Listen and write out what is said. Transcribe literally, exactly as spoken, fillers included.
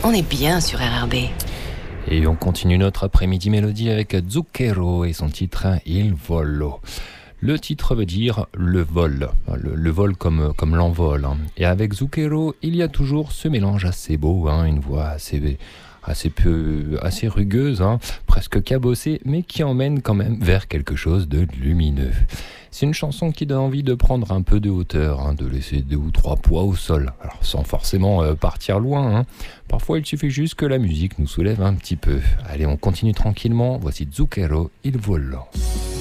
on est bien sur R R B. Et on continue notre après-midi mélodie avec Zucchero et son titre Il Volo. Le titre veut dire le vol, le, le vol comme, comme l'envol. Hein. Et avec Zucchero, il y a toujours ce mélange assez beau, hein, une voix assez, assez, peu, assez rugueuse, hein, presque cabossée, mais qui emmène quand même vers quelque chose de lumineux. C'est une chanson qui donne envie de prendre un peu de hauteur, hein, de laisser deux ou trois poids au sol, alors sans forcément euh, partir loin. Hein. Parfois, il suffit juste que la musique nous soulève un petit peu. Allez, on continue tranquillement. Voici Zucchero, Il Volo.